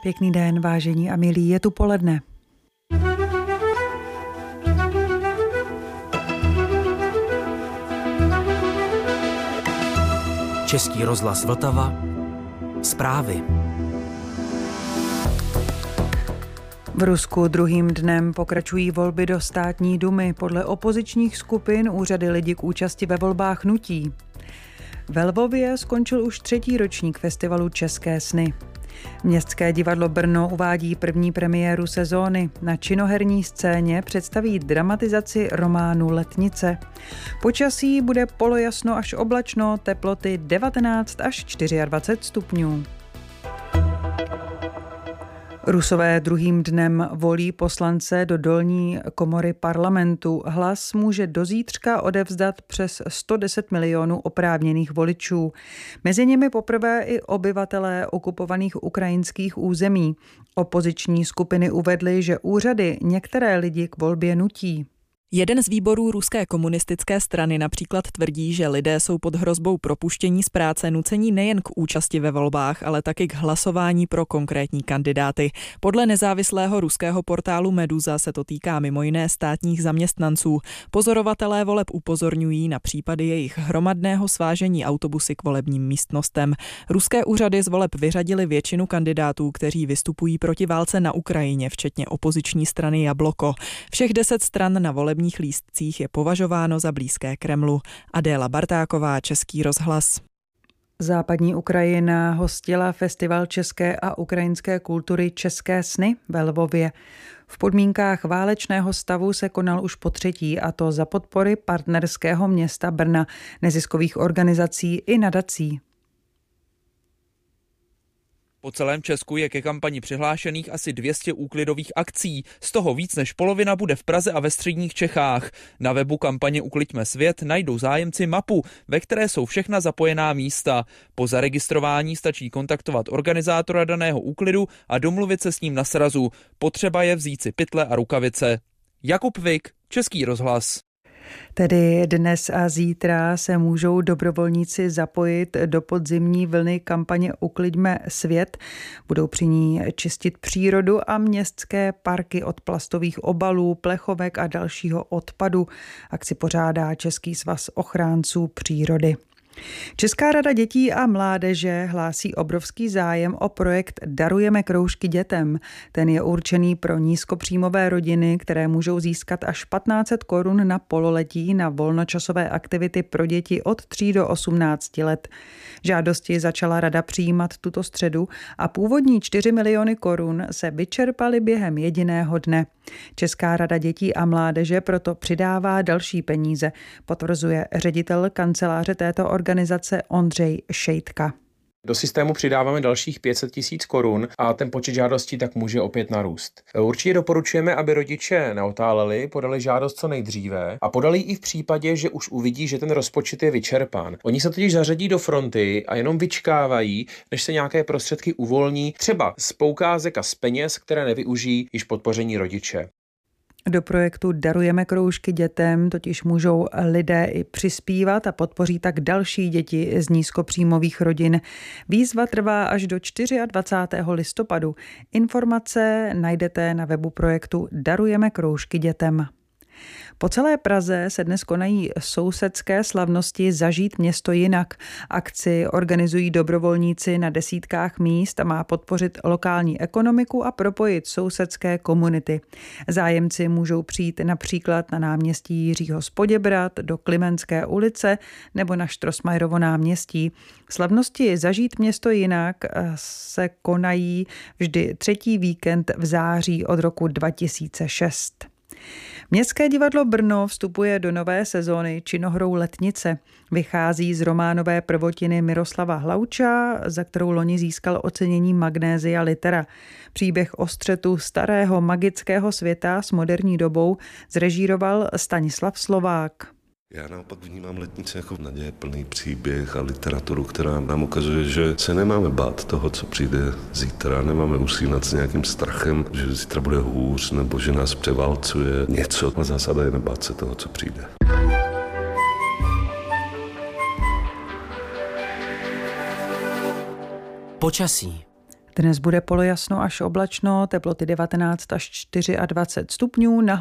Pěkný den, vážení a milí, je tu poledne. Český rozhlas Vltava. Zprávy. V Rusku druhým dnem pokračují volby do státní dumy. Podle opozičních skupin úřady lidi k účasti ve volbách nutí. Ve Lvově skončil už 3. ročník festivalu České sny. Městské divadlo Brno uvádí první premiéru sezóny. Na činoherní scéně představí dramatizaci románu Letnice. Počasí bude polojasno až oblačno, teploty 19 až 24 stupňů. Rusové druhým dnem volí poslance do dolní komory parlamentu. Hlas může do zítřka odevzdat přes 110 milionů oprávněných voličů. Mezi nimi poprvé i obyvatelé okupovaných ukrajinských území. Opoziční skupiny uvedly, že úřady některé lidi k volbě nutí. Jeden z výborů ruské komunistické strany například tvrdí, že lidé jsou pod hrozbou propuštění z práce nucení nejen k účasti ve volbách, ale taky k hlasování pro konkrétní kandidáty. Podle nezávislého ruského portálu Meduza se to týká mimo jiné státních zaměstnanců. Pozorovatelé voleb upozorňují na případy jejich hromadného svážení autobusy k volebním místnostem. Ruské úřady z voleb vyřadily většinu kandidátů, kteří vystupují proti válce na Ukrajině, včetně opoziční strany Jabloko. Všech 10 stran na volebních lístcích je považováno za blízké Kremlu. Adéla Bartáková, Český rozhlas. Západní Ukrajina hostila festival české a ukrajinské kultury České sny ve Lvově. V podmínkách válečného stavu se konal už po3. a to za podpory partnerského města Brna, neziskových organizací i nadací. Po celém Česku je ke kampani přihlášených asi 200 úklidových akcí, z toho víc než polovina bude v Praze a ve středních Čechách. Na webu kampaně Ukliďme svět najdou zájemci mapu, ve které jsou všechna zapojená místa. Po zaregistrování stačí kontaktovat organizátora daného úklidu a domluvit se s ním na srazu. Potřeba je vzít si pytle a rukavice. Jakub Vik, Český rozhlas. Tedy dnes a zítra se můžou dobrovolníci zapojit do podzimní vlny kampaně Ukliďme svět. Budou při ní čistit přírodu a městské parky od plastových obalů, plechovek a dalšího odpadu. Akci pořádá Český svaz ochránců přírody. Česká rada dětí a mládeže hlásí obrovský zájem o projekt Darujeme kroužky dětem. Ten je určený pro nízkopříjmové rodiny, které můžou získat až 1500 korun na pololetí na volnočasové aktivity pro děti od 3 do 18 let. Žádosti začala rada přijímat tuto středu a původní 4 miliony korun se vyčerpaly během jediného dne. Česká rada dětí a mládeže proto přidává další peníze, potvrzuje ředitel kanceláře této organizace Ondřej Šejtka. Do systému přidáváme dalších 500 000 korun a ten počet žádostí tak může opět narůst. Určitě doporučujeme, aby rodiče neotáleli, podali žádost co nejdříve a podali ji i v případě, že už uvidí, že ten rozpočet je vyčerpán. Oni se totiž zařadí do fronty a jenom vyčkávají, než se nějaké prostředky uvolní, třeba z poukázek a z peněz, které nevyužijí již podpoření rodiče. Do projektu Darujeme kroužky dětem totiž můžou lidé i přispívat a podpoří tak další děti z nízkopříjmových rodin. Výzva trvá až do 24. listopadu. Informace najdete na webu projektu Darujeme kroužky dětem. Po celé Praze se dnes konají sousedské slavnosti Zažít město jinak. Akci organizují dobrovolníci na desítkách míst a má podpořit lokální ekonomiku a propojit sousedské komunity. Zájemci můžou přijít například na náměstí Jiřího z Poděbrad, do Klimenské ulice nebo na Štrosmajerovo náměstí. Slavnosti Zažít město jinak se konají vždy 3. víkend v září od roku 2006. Městské divadlo Brno vstupuje do nové sezóny činohrou Letnice. Vychází z románové prvotiny Miroslava Hlauča, za kterou loni získal ocenění Magnézia Litera. Příběh o střetu starého magického světa s moderní dobou zrežíroval Stanislav Slovák. Já naopak vnímám Letnici jako nadějeplný příběh a literaturu, která nám ukazuje, že se nemáme bát toho, co přijde zítra, nemáme usínat s nějakým strachem, že zítra bude hůř nebo že nás převálcuje něco. A zásada je nebát se toho, co přijde. Počasí. Dnes bude polojasno až oblačno, teploty 19 až 24 stupňů, na